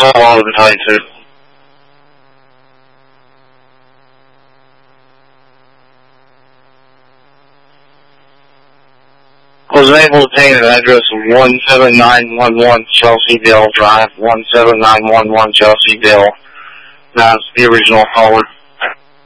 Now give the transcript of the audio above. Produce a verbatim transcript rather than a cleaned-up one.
call all of Battalion two. I was able to obtain an address of one seven nine one one Chelsea Dale Drive, one seven nine one one Chelsea Dale. That's the original caller.